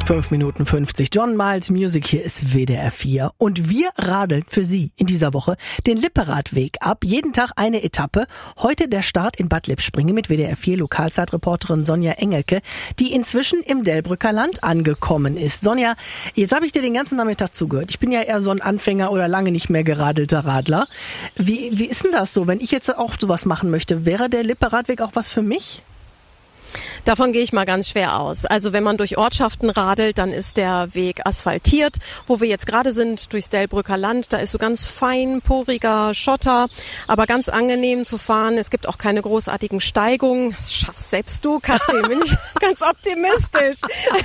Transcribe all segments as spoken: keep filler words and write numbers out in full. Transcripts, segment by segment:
fünf Minuten fünfzig. John Miles Music, hier ist W D R vier. Und wir radeln für Sie in dieser Woche den Lipperadweg ab. Jeden Tag eine Etappe. Heute der Start in Bad Lippspringe mit W D R vier Lokalzeitreporterin Sonja Engelke, die inzwischen im Delbrücker Land angekommen ist. Sonja, jetzt habe ich dir den ganzen Nachmittag zugehört. Ich bin ja eher so ein Anfänger oder lange nicht mehr geradelter Radler. Wie, wie ist denn das so, wenn ich jetzt auch sowas machen möchte? Wäre der Lipperadweg auch was für mich? Davon gehe ich mal ganz schwer aus. Also wenn man durch Ortschaften radelt, dann ist der Weg asphaltiert. Wo wir jetzt gerade sind, durchs Delbrücker Land, da ist so ganz fein, poriger Schotter, aber ganz angenehm zu fahren. Es gibt auch keine großartigen Steigungen. Das schaffst selbst du, Katrin, bin ich ganz optimistisch.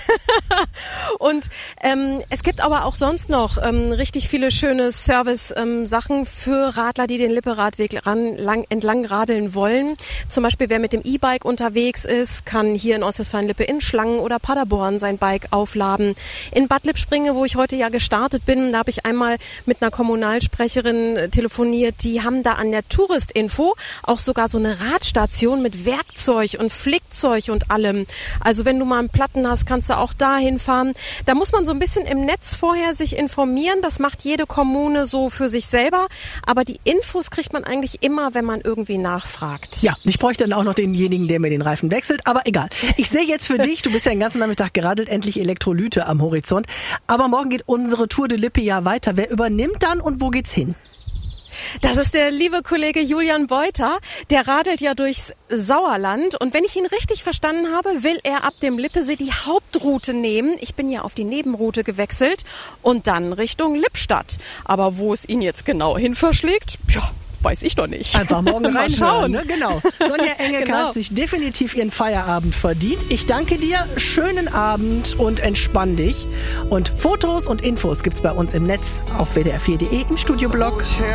Und ähm, es gibt aber auch sonst noch ähm, richtig viele schöne Service-Sachen ähm, für Radler, die den Lipperadweg ran, lang, entlang radeln wollen. Zum Beispiel, wer mit dem E-Bike unterwegs ist, kann hier in Ostwestfalen-Lippe in Schlangen oder Paderborn sein Bike aufladen. In Bad Lippspringe, wo ich heute ja gestartet bin, da habe ich einmal mit einer Kommunalsprecherin telefoniert. Die haben da an der Touristinfo auch sogar so eine Radstation mit Werkzeug und Flickzeug und allem. Also wenn du mal einen Platten hast, kannst du auch dahin fahren. Da muss man so ein bisschen im Netz vorher sich informieren. Das macht jede Kommune so für sich selber. Aber die Infos kriegt man eigentlich immer, wenn man irgendwie nachfragt. Ja, ich bräuchte dann auch noch denjenigen, der mir den Reifen wechselt. Aber egal. Ich sehe jetzt für dich, du bist ja den ganzen Nachmittag geradelt, endlich Elektrolyte am Horizont. Aber morgen geht unsere Tour de Lippe ja weiter. Wer übernimmt dann und wo geht's hin? Das ist der liebe Kollege Julian Beuter. Der radelt ja durchs Sauerland. Und wenn ich ihn richtig verstanden habe, will er ab dem Lippesee die Hauptroute nehmen. Ich bin ja auf die Nebenroute gewechselt und dann Richtung Lippstadt. Aber wo es ihn jetzt genau hin verschlägt, ja, weiß ich doch nicht. Einfach morgen reinschauen. Ne? Genau. Sonja Engelke genau. hat sich definitiv ihren Feierabend verdient. Ich danke dir, schönen Abend und entspann dich. Und Fotos und Infos gibt's bei uns im Netz auf w d r vier punkt d e im Studioblog.